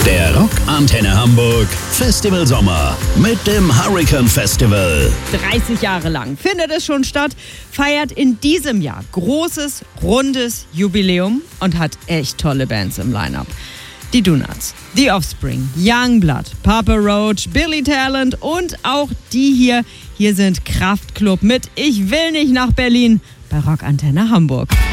Der Rock Antenne Hamburg Festival Sommer mit dem Hurricane Festival. 30 Jahre lang findet es schon statt, feiert in diesem Jahr großes, rundes Jubiläum und hat echt tolle Bands im Line-Up. Die Donuts, The Offspring, Youngblood, Papa Roach, Billy Talent und auch die hier. Hier sind Kraftklub mit Ich will nicht nach Berlin bei Rock Antenne Hamburg.